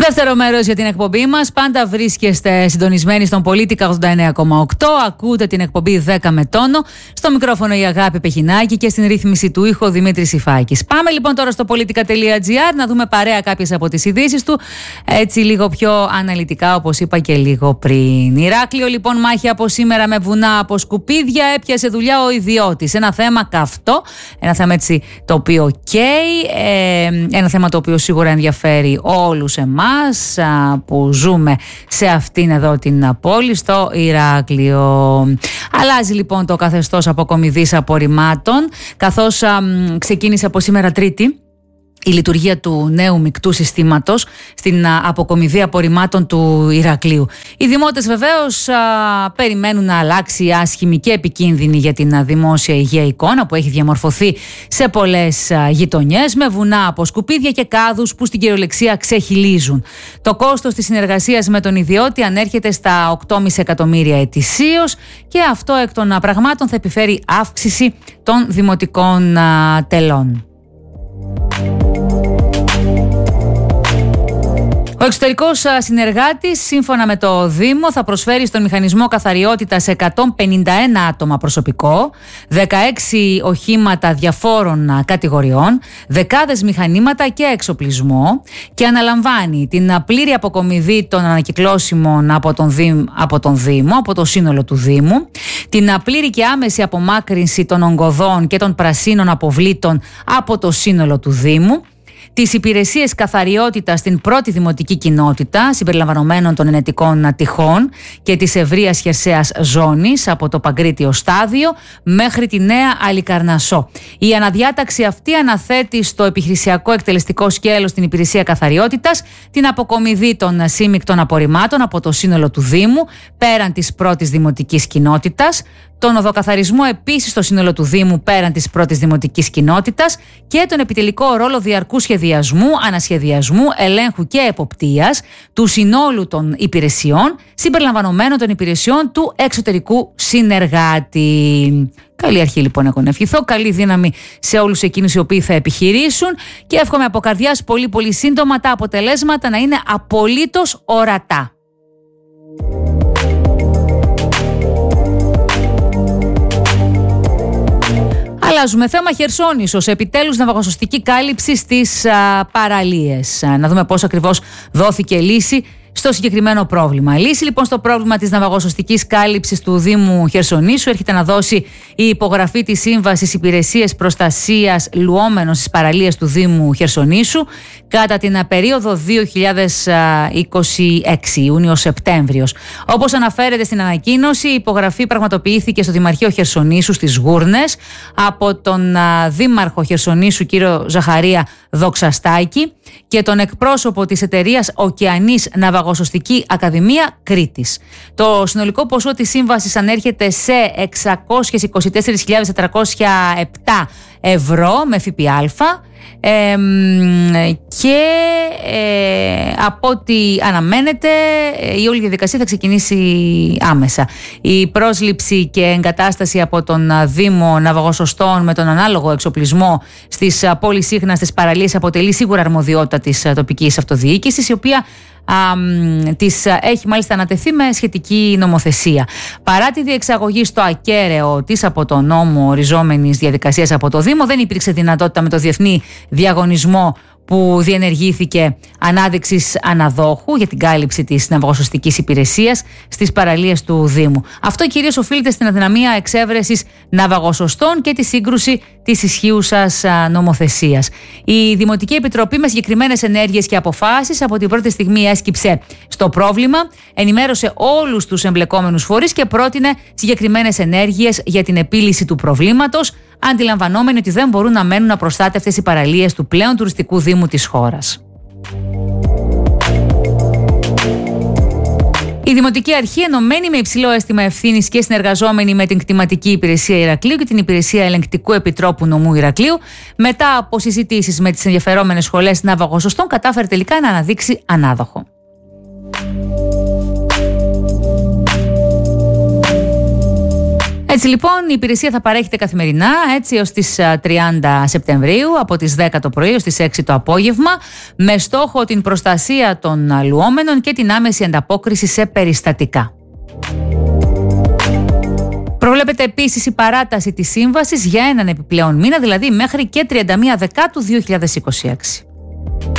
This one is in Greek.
Δεύτερο μέρος για την εκπομπή μας. Πάντα βρίσκεστε συντονισμένοι στον Πολίτικα 89,8. Ακούτε την εκπομπή 10 με τόνο. Στο μικρόφωνο η Αγάπη Πεχινάκη και στην ρύθμιση του ήχου Δημήτρης Ιφάκης. Πάμε λοιπόν τώρα στο politica.gr να δούμε παρέα κάποιες από τις ειδήσεις του. Έτσι λίγο πιο αναλυτικά, όπως είπα και λίγο πριν. Ηράκλειο λοιπόν, μάχη από σήμερα με βουνά από σκουπίδια. Έπιασε δουλειά ο ιδιώτης. Ένα θέμα καυτό. Ένα θέμα έτσι το οποίο καίει. Ένα θέμα το οποίο σίγουρα ενδιαφέρει όλους εμάς που ζούμε σε αυτήν εδώ την πόλη, στο Ηράκλειο. Αλλάζει λοιπόν το καθεστώς αποκομιδής απορριμμάτων, καθώς ξεκίνησε από σήμερα Τρίτη η λειτουργία του νέου μεικτού συστήματος στην αποκομιδή απορριμμάτων του Ηρακλείου. Οι δημότες βεβαίως περιμένουν να αλλάξει άσχημη και επικίνδυνη για την δημόσια υγεία εικόνα που έχει διαμορφωθεί σε πολλές γειτονιές, με βουνά από σκουπίδια και κάδους που στην κυριολεξία ξεχυλίζουν. Το κόστος της συνεργασίας με τον ιδιώτη ανέρχεται στα 8,5 εκατομμύρια ετησίως και αυτό εκ των πραγμάτων θα επιφέρει αύξηση των δημοτικών τελών. Ο εξωτερικός συνεργάτης, σύμφωνα με το Δήμο, θα προσφέρει στον μηχανισμό καθαριότητας 151 άτομα προσωπικό, 16 οχήματα διαφόρων κατηγοριών, δεκάδες μηχανήματα και εξοπλισμό και αναλαμβάνει την πλήρη αποκομιδή των ανακυκλώσιμων από τον Δήμο, από το σύνολο του Δήμου, την πλήρη και άμεση απομάκρυνση των ογκωδών και των πρασίνων αποβλήτων από το σύνολο του Δήμου, τις υπηρεσίες καθαριότητας στην πρώτη δημοτική κοινότητα, συμπεριλαμβανομένων των ενετικών τυχών και της ευρείας χερσαίας ζώνης από το Παγκρίτιο στάδιο μέχρι τη Νέα Αλικαρνασσό. Η αναδιάταξη αυτή αναθέτει στο επιχειρησιακό εκτελεστικό σκέλος την υπηρεσία καθαριότητας την αποκομιδή των σύμμικτων απορριμμάτων από το σύνολο του Δήμου πέραν της πρώτης δημοτικής κοινότητας, τον οδοκαθαρισμό επίσης στο σύνολο του Δήμου πέραν της πρώτης δημοτικής κοινότητας και τον επιτελικό ρόλο διαρκού σχεδιασμού, ανασχεδιασμού, ελέγχου και εποπτείας του συνόλου των υπηρεσιών, συμπεριλαμβανομένων των υπηρεσιών του εξωτερικού συνεργάτη. Καλή αρχή λοιπόν έχω να ευχηθώ, καλή δύναμη σε όλους εκείνους οι οποίοι θα επιχειρήσουν και εύχομαι από καρδιάς πολύ σύντομα τα αποτελέσματα να είναι απολύτως ορατά. Αλλάζουμε θέμα. Χερσόνησος, επιτέλους ναυαγοσωστική κάλυψη στις παραλίες. Να δούμε πώς ακριβώς δόθηκε λύση στο συγκεκριμένο πρόβλημα. Λύση λοιπόν στο πρόβλημα της ναυαγοσωστικής κάλυψης του Δήμου Χερσονήσου έρχεται να δώσει η υπογραφή της Σύμβασης Υπηρεσίες Προστασίας Λουόμενων στις παραλίες του Δήμου Χερσονήσου κατά την περίοδο 2026, Ιούνιο-Σεπτέμβριος. Όπως αναφέρεται στην ανακοίνωση, η υπογραφή πραγματοποιήθηκε στο Δημαρχείο Χερσονήσου στις Γούρνες από τον Δήμαρχο Χερσονήσου κύριο Ζαχαρία Δοξαστάκη και τον εκπρόσωπο της εταιρείας Οκεανής Ναυαγοσωστική Ακαδημία Κρήτης. Το συνολικό ποσό της σύμβασης ανέρχεται σε 624.407 ευρώ με ΦΠΑ και από ό,τι αναμένεται η όλη διαδικασία θα ξεκινήσει άμεσα. Η πρόσληψη και εγκατάσταση από τον Δήμο ναυαγοσωστών με τον ανάλογο εξοπλισμό στις πολυσύχναστες παραλίες αποτελεί σίγουρα αρμοδιότητα της τοπικής αυτοδιοίκησης, η οποία της έχει μάλιστα ανατεθεί με σχετική νομοθεσία. Παρά τη διεξαγωγή στο ακέραιο της από το νόμο οριζόμενης διαδικασίας από το Δήμο, δεν υπήρξε δυνατότητα με το διεθνή διαγωνισμό που διενεργήθηκε ανάδειξης αναδόχου για την κάλυψη της ναυαγοσωστικής υπηρεσίας στις παραλίες του Δήμου. Αυτό κυρίως οφείλεται στην αδυναμία εξέβρεσης ναυαγοσωστών και τη σύγκρουση της ισχύουσας νομοθεσίας. Η Δημοτική Επιτροπή με συγκεκριμένες ενέργειες και αποφάσεις από την πρώτη στιγμή έσκυψε στο πρόβλημα, ενημέρωσε όλους τους εμπλεκόμενους φορείς και πρότεινε συγκεκριμένες ενέργειες για την επίλυση του προβλήματος, αντιλαμβανόμενοι ότι δεν μπορούν να μένουν απροστάτευτες οι παραλίες του πλέον τουριστικού Δήμου της χώρας. Η Δημοτική Αρχή, ενωμένη με υψηλό αίσθημα ευθύνης και συνεργαζόμενη με την Κτηματική Υπηρεσία Ηρακλείου και την Υπηρεσία Ελεγκτικού Επιτρόπου Νομού Ηρακλείου, μετά από συζητήσεις με τις ενδιαφερόμενες σχολές ναυαγοσωστών, κατάφερε τελικά να αναδείξει ανάδοχο. Έτσι λοιπόν η υπηρεσία θα παρέχεται καθημερινά έως τις 30 Σεπτεμβρίου από τις 10 το πρωί έως τις 6 το απόγευμα, με στόχο την προστασία των λουόμενων και την άμεση ανταπόκριση σε περιστατικά. Προβλέπεται επίσης η παράταση της σύμβασης για έναν επιπλέον μήνα, δηλαδή μέχρι και 31 Δεκάτου 2026.